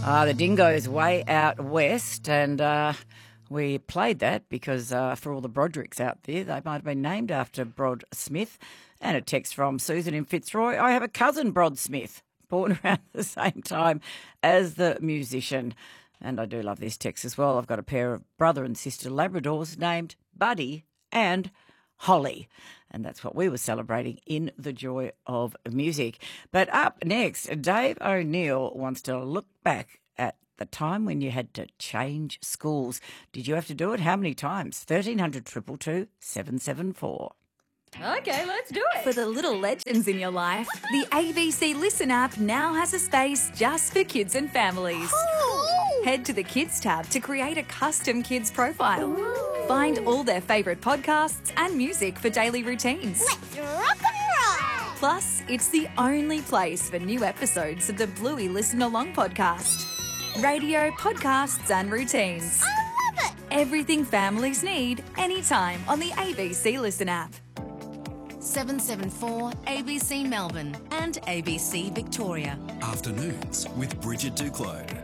The Dingoes Way Out West, and we played that because for all the Brodricks out there, they might have been named after Brod Smith. And a text from Susan in Fitzroy. I have a cousin, Brod Smith, born around the same time as the musician. And I do love this text as well. I've got a pair of brother and sister Labradors named Buddy and Holly. And that's what we were celebrating in the Joy of Music. But up next, Dave O'Neill wants to look back at the time when you had to change schools. Did you have to do it? How many times? 1300 222 774. Okay, let's do it. For the little legends in your life, the ABC Listen app now has a space just for kids and families. Ooh. Head to the Kids tab to create a custom kids profile. Ooh. Find all their favourite podcasts and music for daily routines. Let's rock and roll. Plus, it's the only place for new episodes of the Bluey Listen Along podcast. Radio, podcasts and routines. I love it. Everything families need, anytime on the ABC Listen app. 774 ABC Melbourne and ABC Victoria. Afternoons with Bridget Duclos.